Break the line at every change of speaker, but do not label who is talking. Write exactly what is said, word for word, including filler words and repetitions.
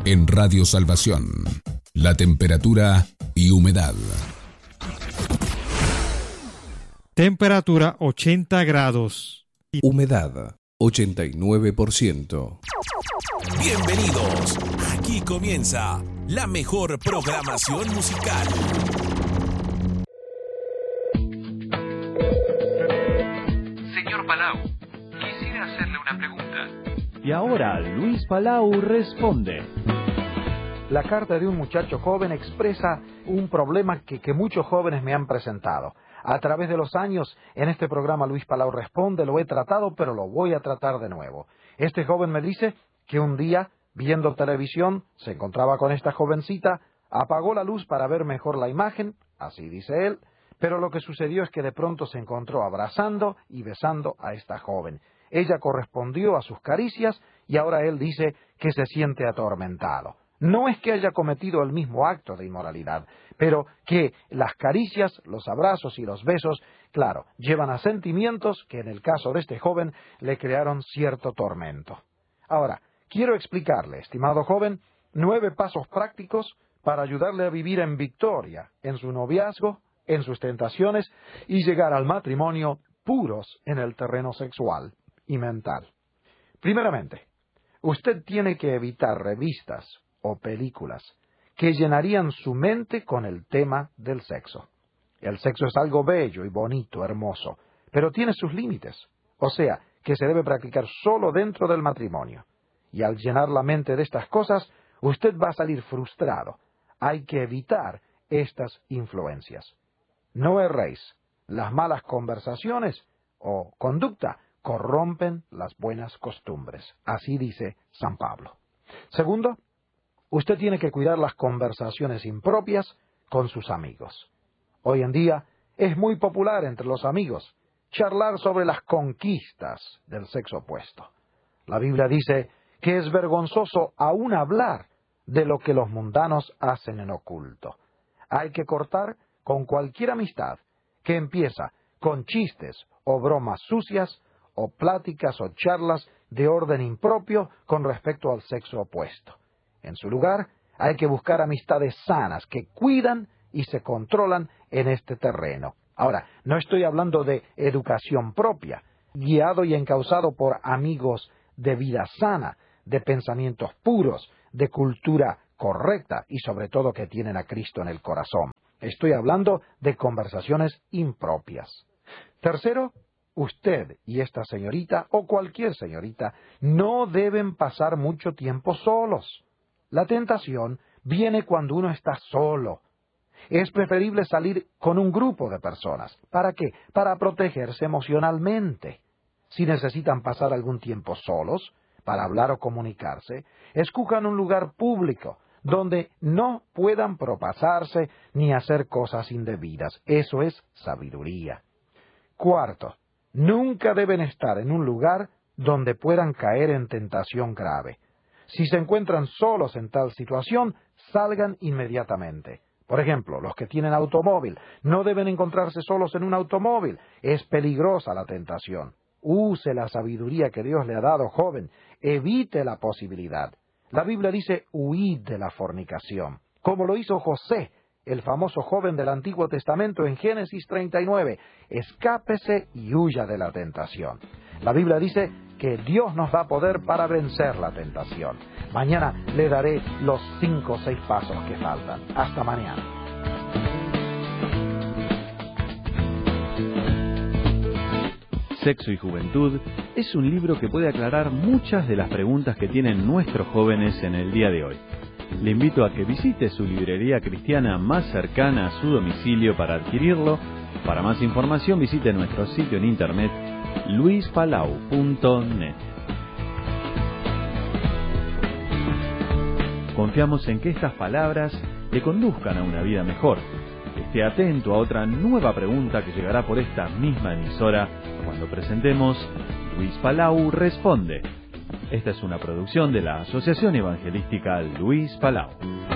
En Radio Salvación, la temperatura y humedad.
Temperatura ochenta grados.
Humedad ochenta y nueve por ciento.
Bienvenidos. Aquí comienza la mejor programación musical.
Señor Palau, quisiera hacerle una pregunta.
Y ahora Luis Palau responde.
La carta de un muchacho joven expresa un problema que, que muchos jóvenes me han presentado. A través de los años, en este programa Luis Palau Responde, lo he tratado, pero lo voy a tratar de nuevo. Este joven me dice que un día, viendo televisión, se encontraba con esta jovencita, apagó la luz para ver mejor la imagen, así dice él, pero lo que sucedió es que de pronto se encontró abrazando y besando a esta joven. Ella correspondió a sus caricias y ahora él dice que se siente atormentado. No es que haya cometido el mismo acto de inmoralidad, pero que las caricias, los abrazos y los besos, claro, llevan a sentimientos que en el caso de este joven le crearon cierto tormento. Ahora, quiero explicarle, estimado joven, nueve pasos prácticos para ayudarle a vivir en victoria en su noviazgo, en sus tentaciones y llegar al matrimonio puros en el terreno sexual y mental. Primeramente, usted tiene que evitar revistas o películas que llenarían su mente con el tema del sexo. El sexo es algo bello y bonito, hermoso, pero tiene sus límites, o sea, que se debe practicar solo dentro del matrimonio. Y al llenar la mente de estas cosas, usted va a salir frustrado. Hay que evitar estas influencias. No erréis. Las malas conversaciones o conducta corrompen las buenas costumbres. Así dice San Pablo. Segundo, usted tiene que cuidar las conversaciones impropias con sus amigos. Hoy en día es muy popular entre los amigos charlar sobre las conquistas del sexo opuesto. La Biblia dice que es vergonzoso aún hablar de lo que los mundanos hacen en oculto. Hay que cortar con cualquier amistad que empieza con chistes o bromas sucias o pláticas o charlas de orden impropio con respecto al sexo opuesto. En su lugar, hay que buscar amistades sanas que cuidan y se controlan en este terreno. Ahora, no estoy hablando de educación propia, guiado y encauzado por amigos de vida sana, de pensamientos puros, de cultura correcta y sobre todo que tienen a Cristo en el corazón. Estoy hablando de conversaciones impropias. Tercero, usted y esta señorita o cualquier señorita no deben pasar mucho tiempo solos. La tentación viene cuando uno está solo. Es preferible salir con un grupo de personas. ¿Para qué? Para protegerse emocionalmente. Si necesitan pasar algún tiempo solos, para hablar o comunicarse, escojan un lugar público donde no puedan propasarse ni hacer cosas indebidas. Eso es sabiduría. Cuarto, nunca deben estar en un lugar donde puedan caer en tentación grave. Si se encuentran solos en tal situación, salgan inmediatamente. Por ejemplo, los que tienen automóvil no deben encontrarse solos en un automóvil. Es peligrosa la tentación. Use la sabiduría que Dios le ha dado, joven. Evite la posibilidad. La Biblia dice, huid de la fornicación, como lo hizo José, el famoso joven del Antiguo Testamento en Génesis treinta y nueve. Escápese y huya de la tentación. La Biblia dice que Dios nos da poder para vencer la tentación. Mañana le daré los cinco o seis pasos que faltan. Hasta mañana.
Sexo y Juventud es un libro que puede aclarar muchas de las preguntas que tienen nuestros jóvenes en el día de hoy. Le invito a que visite su librería cristiana más cercana a su domicilio para adquirirlo. Para más información visite nuestro sitio en internet luis palau punto net. Confiamos en que estas palabras le conduzcan a una vida mejor. Esté atento a otra nueva pregunta que llegará por esta misma emisora cuando presentemos Luis Palau Responde. Esta es una producción de la Asociación Evangelística Luis Palau.